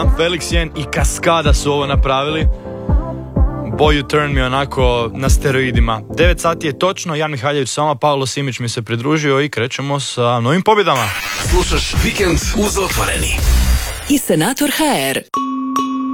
Da, Felix Jen i Kaskada su ovo napravili. Boy You Turn mi onako na steroidima. 9 sati je točno, Jan Mihaljević sama, Paolo Simić mi se pridružio i krećemo sa novim pobjedama. Slušaš Vikend uz Otvoreni. I Senator HR.